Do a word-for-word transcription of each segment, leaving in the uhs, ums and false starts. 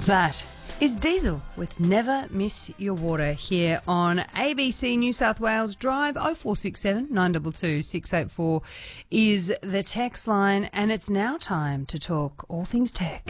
That is Diesel with Never Miss Your Water here on A B C New South Wales Drive. oh four six seven, nine two two, six eight four is the text line, and it's now time to talk all things tech.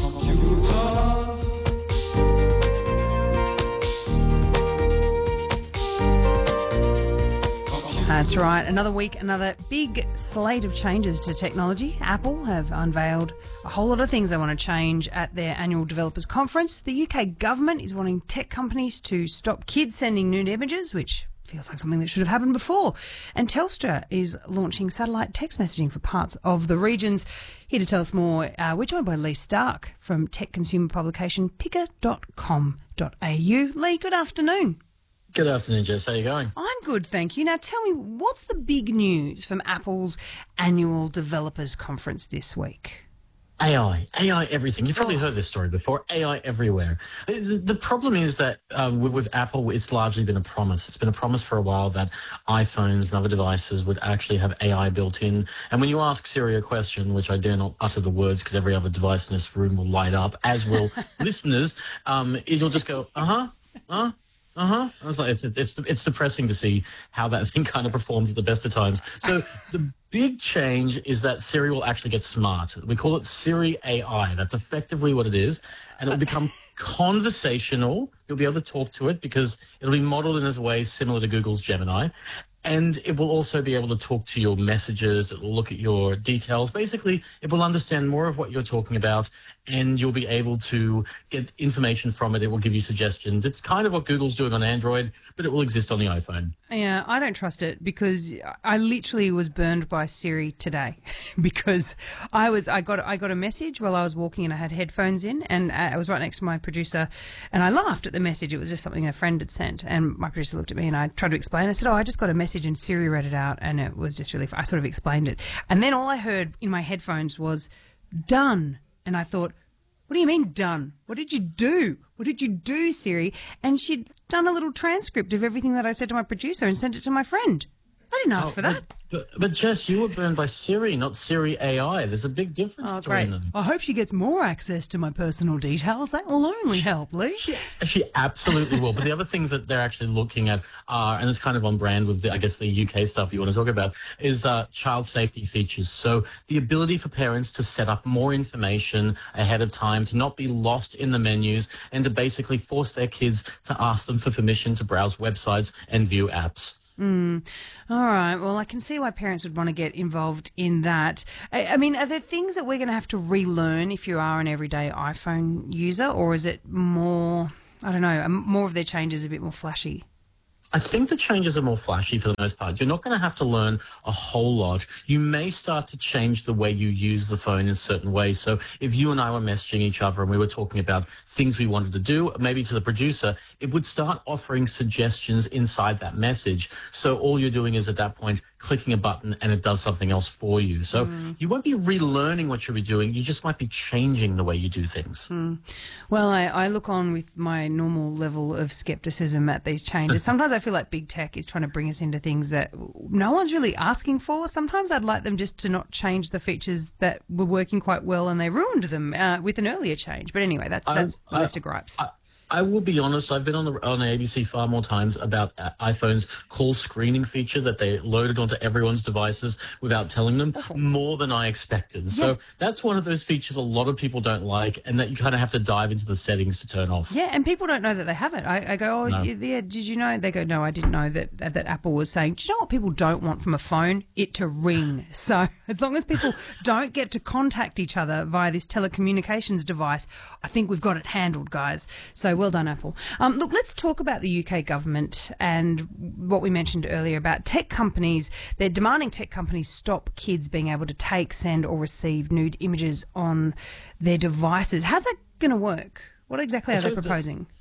That's right. Another week, another big slate of changes to technology. Apple have unveiled a whole lot of things they want to change at their annual developers conference. The U K government is wanting tech companies to stop kids sending nude images, which feels like something that should have happened before. And Telstra is launching satellite text messaging for parts of the regions. Here to tell us more, uh, we're joined by Lee Stark from tech consumer publication picker dot com dot a u. Lee, good afternoon. Good afternoon, Jess. How are you going? I'm good, thank you. Now tell me, what's the big news from Apple's annual developers conference this week? A I. A I everything. You've probably Oh. heard this story before. A I everywhere. The, the problem is that um, with, with Apple, it's largely been a promise. It's been a promise for a while that iPhones and other devices would actually have A I built in. And when you ask Siri a question, which I dare not utter the words because every other device in this room will light up, as will listeners, um, it'll just go, uh-huh, uh-huh. Uh-huh. I was like, it's, it's, it's depressing to see how that thing kind of performs at the best of times. So the big change is that Siri will actually get smart. We call it Siri A I. That's effectively what it is. And it will become conversational. You'll be able to talk to it because it'll be modeled in a way similar to Google's Gemini. And it will also be able to talk to your messages. It will look at your details. Basically, it will understand more of what you're talking about, and you'll be able to get information from it. It will give you suggestions. It's kind of what Google's doing on Android, but it will exist on the iPhone. Yeah, I don't trust it because I literally was burned by Siri today because I was I got I got a message while I was walking and I had headphones in, and I was right next to my producer, and I laughed at the message. It was just something a friend had sent, and my producer looked at me and I tried to explain. I said, "Oh, I just got a message." And Siri read it out, and it was just really fun. I sort of explained it, and then all I heard in my headphones was "done," and I thought, "What do you mean done? What did you do? What did you do, Siri?" And she'd done a little transcript of everything that I said to my producer and sent it to my friend. I didn't ask Oh, for that. But, but, but Jess, you were burned by Siri, not Siri A I. There's a big difference Oh, between great. them. I hope she gets more access to my personal details. That will only help, Lee. She, she absolutely will. But the other things that they're actually looking at are, and it's kind of on brand with, the, I guess, the U K stuff you want to talk about, is uh, child safety features. So the ability for parents to set up more information ahead of time, to not be lost in the menus, and to basically force their kids to ask them for permission to browse websites and view apps. Mm. All right. Well, I can see why parents would want to get involved in that. I, I mean, are there things that we're going to have to relearn if you are an everyday iPhone user, or is it more, I don't know, more of their changes a bit more flashy? I think the changes are more flashy for the most part. You're not going to have to learn a whole lot. You may start to change the way you use the phone in certain ways. So if you and I were messaging each other and we were talking about things we wanted to do, maybe to the producer, it would start offering suggestions inside that message. So all you're doing is at that point clicking a button and it does something else for you. So mm. you won't be relearning what you'll be doing. You just might be changing the way you do things. Mm. Well, I, I look on with my normal level of skepticism at these changes. Sometimes I feel like big tech is trying to bring us into things that no one's really asking for. Sometimes I'd like them just to not change the features that were working quite well and they ruined them uh, with an earlier change. But anyway, that's that's I, the list of gripes. I, I will be honest, I've been on the on A B C far more times about uh, iPhone's call screening feature that they loaded onto everyone's devices without telling them, Awful. more than I expected. Yeah. So that's one of those features a lot of people don't like, and that you kind of have to dive into the settings to turn off. Yeah, and people don't know that they have it. I, I go, oh, No. yeah, did you know? They go, no, I didn't know that that Apple was saying, do you know what people don't want from a phone? It to ring. So as long as people don't get to contact each other via this telecommunications device, I think we've got it handled, guys. So well done, Apple. Um, look, let's talk about the U K government and what we mentioned earlier about tech companies. They're demanding tech companies stop kids being able to take, send or receive nude images on their devices. How's that going to work? What exactly are So they the- proposing?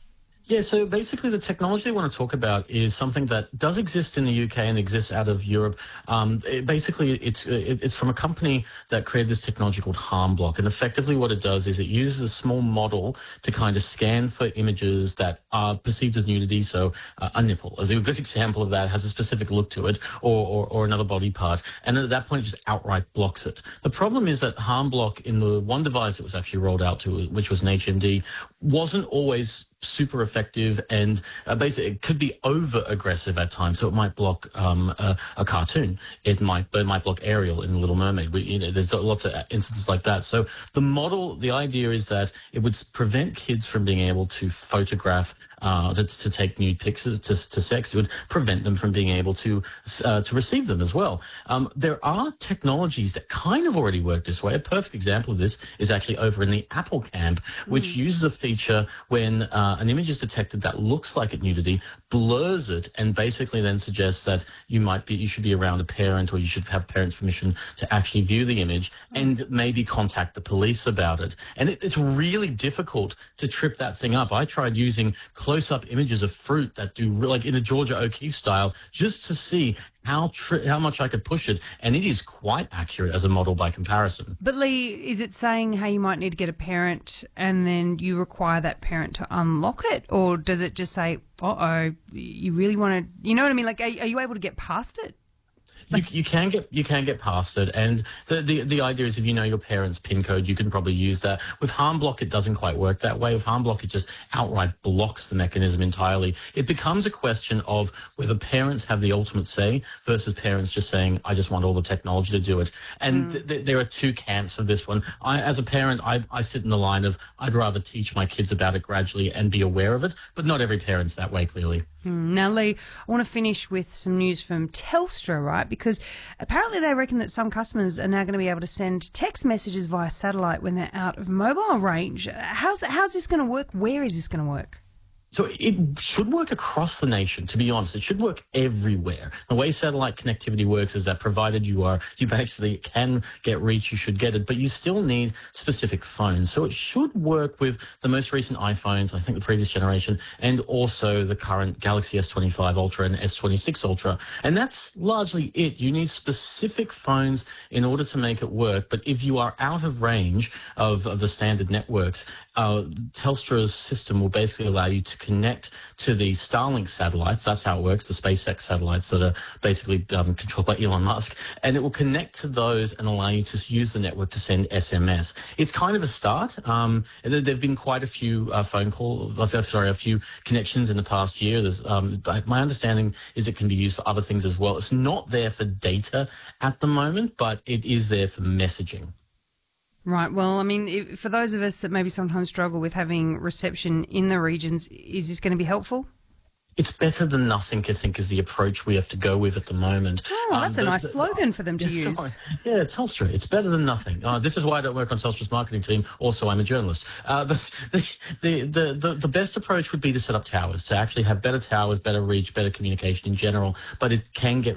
Yeah, so basically the technology I want to talk about is something that does exist in the U K and exists out of Europe. Um, it, basically, it's it, it's from a company that created this technology called HarmBlock. And effectively what it does is it uses a small model to kind of scan for images that are perceived as nudity. So uh, a nipple, as a good example of that, has a specific look to it, or, or, or another body part. And at that point, it just outright blocks it. The problem is that HarmBlock, in the one device it was actually rolled out to, which was an H M D, wasn't always super effective, and uh, basically it could be over aggressive at times. So it might block um, a, a cartoon. It might it might block Ariel in The Little Mermaid. We, you know, there's lots of instances like that. So the model, the idea is that it would prevent kids from being able to photograph, uh, to, to take nude pictures to, to sex. It would prevent them from being able to uh, to receive them as well. Um, there are technologies that kind of already work this way. A perfect example of this is actually over in the Apple Camp, which mm. uses a feature when uh, Uh, an image is detected that looks like it nudity, blurs it, and basically then suggests that you might be, you should be around a parent, or you should have parents' permission to actually view the image, and maybe contact the police about it. And it, it's really difficult to trip that thing up. I tried using close-up images of fruit that do, like in a Georgia O'Keeffe style, just to see how tr- how much I could push it, and it is quite accurate as a model by comparison. But Lee, is it saying, hey, you might need to get a parent and then you require that parent to unlock it? Or does it just say, uh-oh, you really want to, you know what I mean? Like, are, are you able to get past it? You, you can get you can get past it, and the, the the idea is if you know your parents' PIN code, you can probably use that. With HarmBlock, it doesn't quite work that way. With HarmBlock, it just outright blocks the mechanism entirely. It becomes a question of whether parents have the ultimate say versus parents just saying, "I just want all the technology to do it." And mm. th- th- there are two camps of this one. I, as a parent, I, I sit in the line of I'd rather teach my kids about it gradually and be aware of it, but not every parent's that way, clearly. Now, Lee, I want to finish with some news from Telstra, right? Because apparently they reckon that some customers are now going to be able to send text messages via satellite when they're out of mobile range. How's, how's this going to work? Where is this going to work? So it should work across the nation, to be honest. It should work everywhere. The way satellite connectivity works is that provided you are, you basically can get reach, you should get it, but you still need specific phones. So it should work with the most recent iPhones, I think the previous generation, and also the current Galaxy S twenty-five Ultra and S twenty-six Ultra. And that's largely it. You need specific phones in order to make it work. But if you are out of range of, of the standard networks, uh, Telstra's system will basically allow you to connect to the Starlink satellites. That's how it works, the SpaceX satellites that are basically um, controlled by Elon Musk. And it will connect to those and allow you to use the network to send S M S. It's kind of a start. Um, there have been quite a few uh, phone calls, sorry, a few connections in the past year. There's, um, my understanding is it can be used for other things as well. It's not there for data at the moment, but it is there for messaging. Right. Well, I mean, if, for those of us that maybe sometimes struggle with having reception in the regions, is this going to be helpful? It's better than nothing, I think, is the approach we have to go with at the moment. Oh, that's um, a nice the, slogan for them to yeah, use. Sorry. Yeah, Telstra. It's better than nothing. Uh, this is why I don't work on Telstra's marketing team. Also, I'm a journalist. Uh, but the, the, the, the best approach would be to set up towers, to actually have better towers, better reach, better communication in general. But it can get